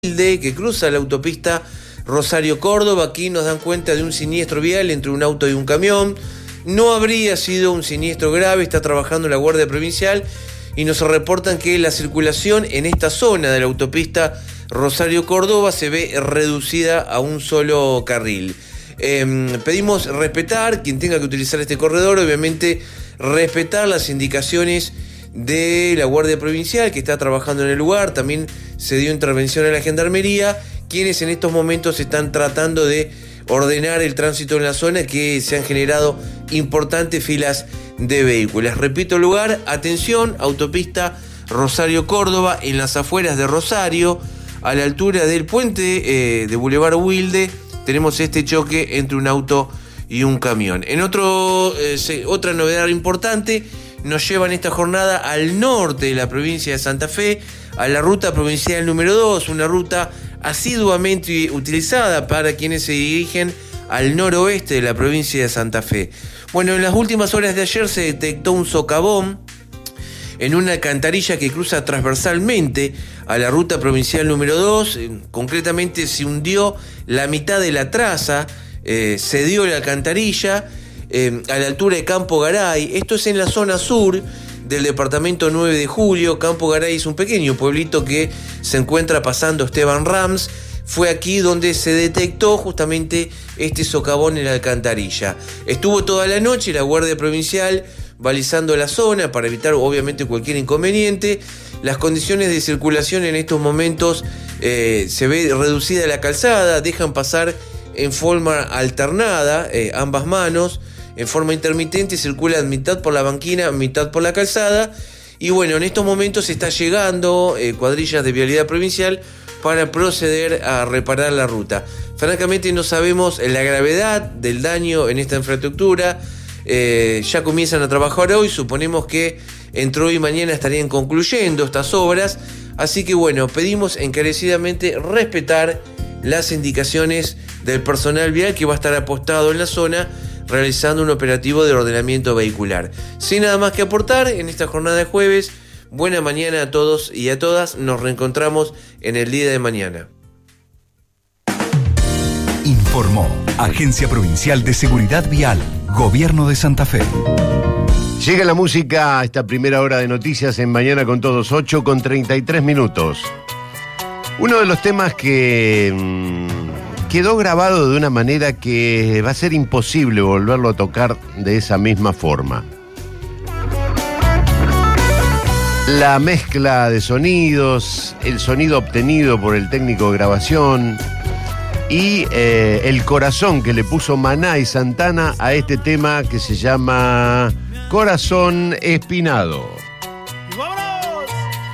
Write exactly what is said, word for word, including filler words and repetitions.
Wilde, que cruza la autopista Rosario-Córdoba. Aquí nos dan cuenta de un siniestro vial entre un auto y un camión. No habría sido un siniestro grave, está trabajando la Guardia Provincial y nos reportan que la circulación en esta zona de la autopista Rosario-Córdoba se ve reducida a un solo carril. Eh, pedimos respetar, quien tenga que utilizar este corredor, obviamente respetar las indicaciones de la Guardia Provincial que está trabajando en el lugar. También se dio intervención a la Gendarmería, quienes en estos momentos están tratando de ordenar el tránsito en la zona, que se han generado importantes filas de vehículos. Repito el lugar, atención, autopista Rosario-Córdoba, en las afueras de Rosario, a la altura del puente eh, de Boulevard Wilde, tenemos este choque entre un auto y un camión. En otro, eh, se, otra novedad importante, nos llevan esta jornada al norte de la provincia de Santa Fe, a la ruta provincial número dos, una ruta asiduamente utilizada para quienes se dirigen al noroeste de la provincia de Santa Fe. Bueno, en las últimas horas de ayer se detectó un socavón en una alcantarilla que cruza transversalmente a la ruta provincial número dos, concretamente se hundió la mitad de la traza, eh, cedió la alcantarilla, Eh, a la altura de Campo Garay. Esto es en la zona sur del departamento nueve de julio. Campo Garay es un pequeño pueblito que se encuentra pasando Esteban Rams. Fue aquí donde se detectó justamente este socavón en la alcantarilla. Estuvo toda la noche la Guardia Provincial balizando la zona para evitar obviamente cualquier inconveniente. Las condiciones de circulación en estos momentos eh, se ve reducida la calzada, dejan pasar en forma alternada eh, ambas manos. En forma intermitente circulan mitad por la banquina, mitad por la calzada. Y bueno, en estos momentos está llegando eh, cuadrillas de vialidad provincial para proceder a reparar la ruta. Francamente no sabemos la gravedad del daño en esta infraestructura. Eh, ya comienzan a trabajar hoy, suponemos que entre hoy y mañana estarían concluyendo estas obras. Así que bueno, pedimos encarecidamente respetar las indicaciones del personal vial que va a estar apostado en la zona realizando un operativo de ordenamiento vehicular. Sin nada más que aportar en esta jornada de jueves, buena mañana a todos y a todas, nos reencontramos en el día de mañana. Informó Agencia Provincial de Seguridad Vial, Gobierno de Santa Fe. Llega la música a esta primera hora de noticias en Mañana con Todos, ocho con treinta y tres minutos. Uno de los temas que mmm, quedó grabado de una manera que va a ser imposible volverlo a tocar de esa misma forma. La mezcla de sonidos, el sonido obtenido por el técnico de grabación y eh, el corazón que le puso Maná y Santana a este tema que se llama Corazón Espinado.